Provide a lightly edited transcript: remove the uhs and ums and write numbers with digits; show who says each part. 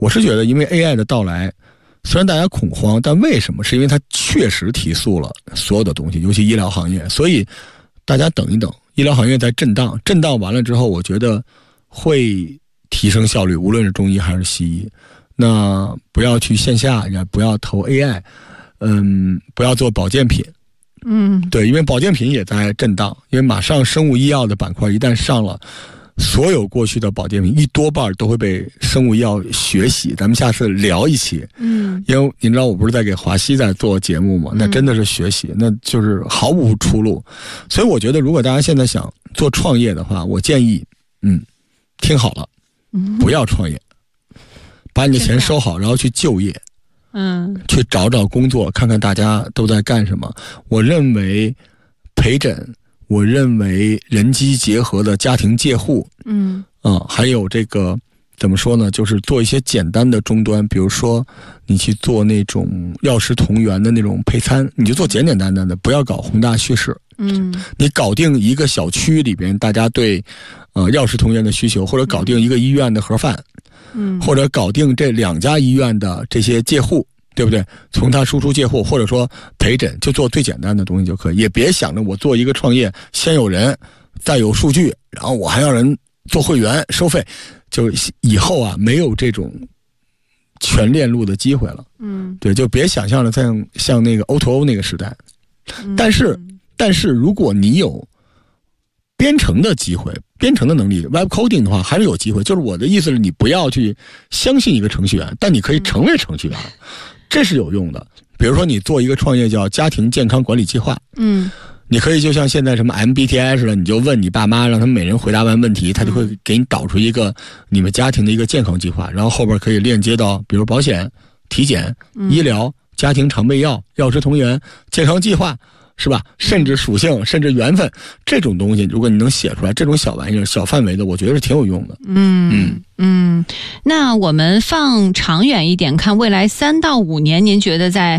Speaker 1: 我是觉得因为 AI 的到来，虽然大家恐慌，但为什么？是因为它确实提速了所有的东西，尤其医疗行业。所以大家等一等，医疗行业在震荡，震荡完了之后，我觉得会提升效率，无论是中医还是西医。那不要去线下，也不要投 AI，不要做保健品。对，因为保健品也在震荡，因为马上生物医药的板块一旦上了。所有过去的保健品多半都会被生物医药学习，咱们下次聊一期。因为您知道我不是在给华西在做节目吗？那真的是学习，那就是毫无出路。所以我觉得如果大家现在想做创业的话，我建议听好了，不要创业，把你的钱收好，然后去就业。去找找工作，看看大家都在干什么。我认为陪诊，我认为人机结合的家庭介护，还有这个怎么说呢？就是做一些简单的终端，比如说你去做那种药食同源的那种配餐，你就做简简单单的，不要搞宏大叙事。你搞定一个小区里边大家对药食同源的需求，或者搞定一个医院的盒饭，或者搞定这2家医院的这些介护。对不对？从他输出介护，或者说陪诊，就做最简单的东西就可以。也别想着我做一个创业，先有人，再有数据，然后我还让人做会员收费，就以后啊没有这种全链路的机会了。对，就别想象了像那个 O2O 那个时代。但是如果你有编程的机会，编程的能力 ，Web coding 的话还是有机会。就是我的意思是，你不要去相信一个程序员，但你可以成为程序员。这是有用的。比如说你做一个创业叫家庭健康管理计划，你可以就像现在什么 MBTI 似的，你就问你爸妈，让他们每人回答完问题，他就会给你导出一个你们家庭的一个健康计划，然后后边可以链接到比如保险、体检、医疗、家庭常备药、药食同源、健康计划，是吧？甚至属性，甚至缘分，这种东西如果你能写出来，这种小玩意儿小范围的，我觉得是挺有用的。
Speaker 2: 那我们放长远一点看，未来3到5年，您觉得在